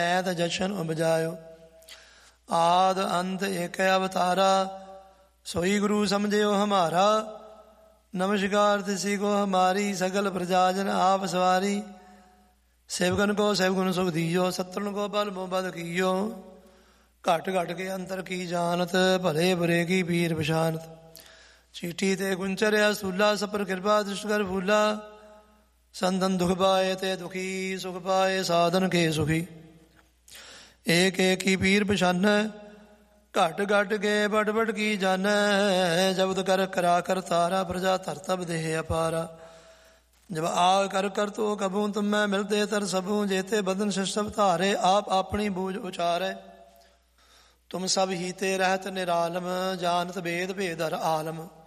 ਐਤ ਜਸ਼ਨ ਉਪਜਾਇਓ। ਆਦ ਅੰਤ ਏਕ ਅਵਤਾਰਾ, सोई गुरु समझियो हमारा। नमस्कार तिसी को हमारी, सकल प्रजाजन आप सवारी। सेवगन को सेवगुण सुख दीयो, सत्रन को बल मोबद कीयो। घट घट के अंतर की जानत, भले बुरे की पीर पछानत। चीठी ते गुंचर्या सूला, सपर कृपा दृष्ट कर फूला। संतन दुख पाए ते दुखी, सुख पाए साधन के सुखी। एक एक की पीर पछान, घट घट के बट बट की जानै। जब्द कर करा कर तारा, प्रजा धर तब देह अपारा। जब आग कर कर तो कबू तुम मैं मिलते तर सबू। जेते बदन शिष्टभ धारे, आप अपनी बूझ उचारे। तुम सब हीते रहत निरालम, जानत भेद भेद हर आलम।